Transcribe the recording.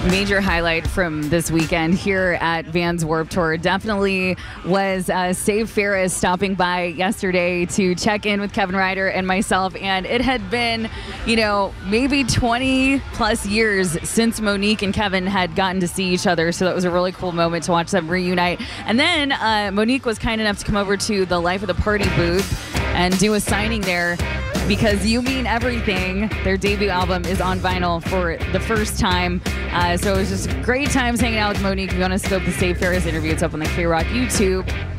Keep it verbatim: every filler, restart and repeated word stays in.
Major highlight from this weekend here at Vans Warped Tour definitely was uh, Save Ferris stopping by yesterday to check in with Kevin Ryder and myself. And it had been, you know, maybe twenty plus years since Monique and Kevin had gotten to see each other. So that was a really cool moment to watch them reunite. And then uh, Monique was kind enough to come over to the Life of the Party booth and do a signing there, because You Mean Everything, their debut album, is on vinyl for the first time. Uh, so it was just great times hanging out with Monique. If you want to scope the Save Ferris interview, it's up on the K-Rock YouTube.